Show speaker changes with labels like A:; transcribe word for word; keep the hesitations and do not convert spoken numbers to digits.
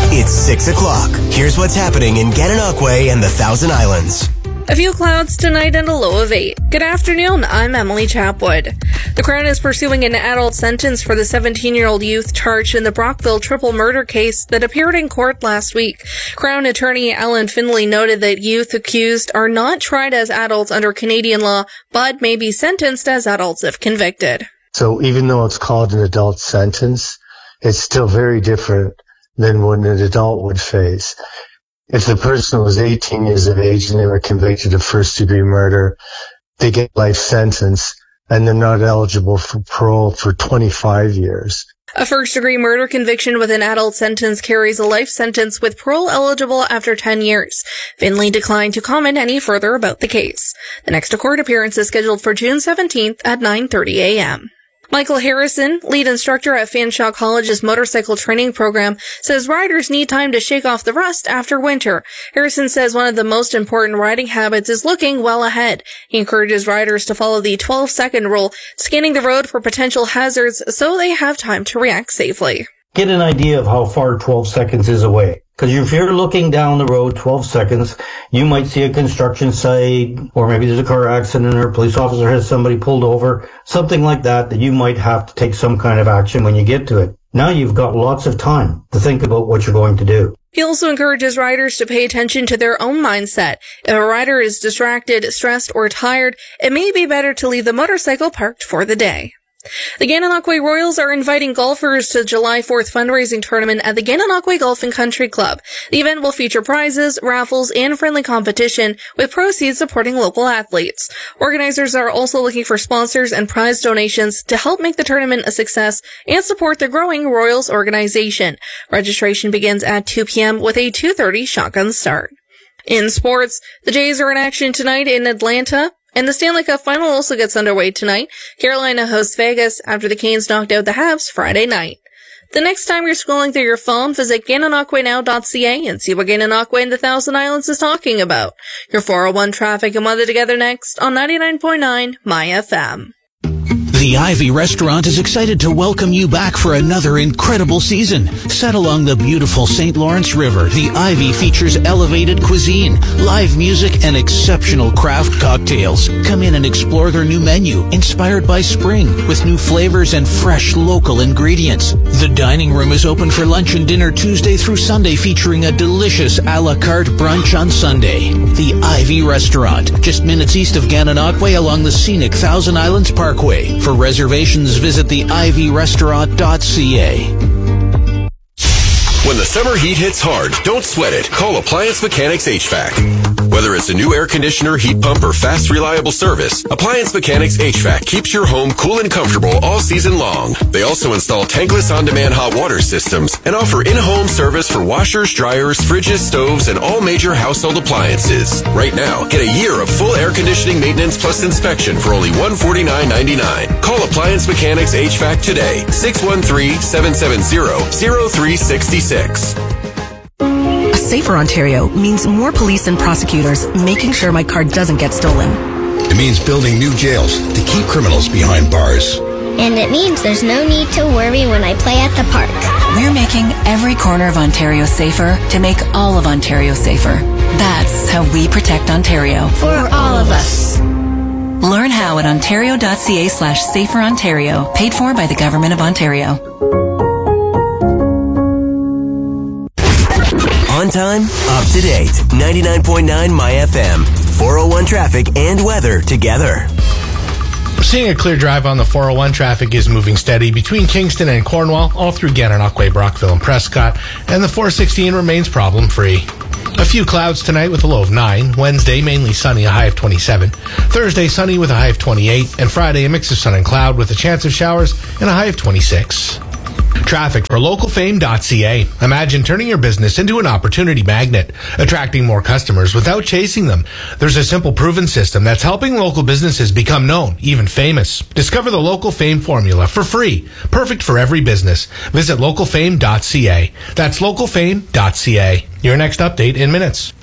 A: It's six o'clock. Here's what's happening in Gananoque and the Thousand Islands.
B: A few clouds tonight and a low of eight. Good afternoon, I'm Emily Chapwood. The Crown is pursuing an adult sentence for the seventeen-year-old youth charged in the Brockville triple murder case that appeared in court last week. Crown attorney Alan Finley noted that youth accused are not tried as adults under Canadian law, but may be sentenced as adults if convicted.
C: So even though it's called an adult sentence, it's still very different than what an adult would face. If the person was eighteen years of age and they were convicted of first-degree murder, they get life sentence, and they're not eligible for parole for twenty-five years.
B: A first-degree murder conviction with an adult sentence carries a life sentence with parole eligible after ten years. Finley declined to comment any further about the case. The next court appearance is scheduled for June seventeenth at nine thirty a.m. Michael Harrison, lead instructor at Fanshawe College's motorcycle training program, says riders need time to shake off the rust after winter. Harrison says one of the most important riding habits is looking well ahead. He encourages riders to follow the twelve-second rule, scanning the road for potential hazards so they have time to react safely.
D: Get an idea of how far twelve seconds is away. Because if you're looking down the road twelve seconds, you might see a construction site, or maybe there's a car accident, or a police officer has somebody pulled over, something like that, that you might have to take some kind of action when you get to it. Now you've got lots of time to think about what you're going to do.
B: He also encourages riders to pay attention to their own mindset. If a rider is distracted, stressed, or tired, it may be better to leave the motorcycle parked for the day. The Gananoque Royals are inviting golfers to July fourth fundraising tournament at the Gananoque Golf and Country Club. The event will feature prizes, raffles, and friendly competition, with proceeds supporting local athletes. Organizers are also looking for sponsors and prize donations to help make the tournament a success and support the growing Royals organization. Registration begins at two p.m. with a two thirty shotgun start. In sports, the Jays are in action tonight in Atlanta. And the Stanley Cup Final also gets underway tonight. Carolina hosts Vegas after the Canes knocked out the Habs Friday night. The next time you're scrolling through your phone, visit Gananoque now dot c a and see what Gananoque and the Thousand Islands is talking about. Your four oh one traffic and weather together next on ninety-nine point nine My F M.
E: The Ivy Restaurant is excited to welcome you back for another incredible season. Set along the beautiful Saint Lawrence River, the Ivy features elevated cuisine, live music, and exceptional craft cocktails. Come in and explore their new menu, inspired by spring, with new flavors and fresh local ingredients. The dining room is open for lunch and dinner Tuesday through Sunday, featuring a delicious a la carte brunch on Sunday. The Ivy Restaurant, just minutes east of Gananoque along the scenic Thousand Islands Parkway. For reservations, visit the ivy restaurant dot c a.
F: When the summer heat hits hard, don't sweat it. Call Appliance Mechanics H V A C. Whether it's a new air conditioner, heat pump, or fast, reliable service, Appliance Mechanics H V A C keeps your home cool and comfortable all season long. They also install tankless on-demand hot water systems and offer in-home service for washers, dryers, fridges, stoves, and all major household appliances. Right now, get a year of full air conditioning maintenance plus inspection for only one hundred forty-nine ninety-nine. Call Appliance Mechanics H V A C today, six one three, seven seven zero, zero three six six.
G: A safer Ontario means more police and prosecutors making sure my car doesn't get stolen.
H: It means building new jails to keep criminals behind bars.
I: And it means there's no need to worry when I play at the park.
G: We're making every corner of Ontario safer to make all of Ontario safer. That's how we protect Ontario.
I: For all of us.
G: Learn how at ontario dot c a slash safer Ontario. Paid for by the Government of Ontario.
A: On time, up to date. ninety-nine point nine My F M. four oh one traffic and weather together.
J: We're seeing a clear drive on the four oh one. Traffic is moving steady between Kingston and Cornwall, all through Gananoque, Brockville, and Prescott, and the four sixteen remains problem-free. A few clouds tonight with a low of nine. Wednesday, mainly sunny, a high of twenty-seven. Thursday, sunny with a high of twenty-eight. And Friday, a mix of sun and cloud with a chance of showers and a high of twenty-six. Traffic for local fame dot c a. Imagine turning your business into an opportunity magnet, attracting more customers without chasing them. There's a simple, proven system that's helping local businesses become known, even famous. Discover the Local Fame formula for free, perfect for every business. Visit local fame dot c a. That's local fame dot c a. Your next update in minutes.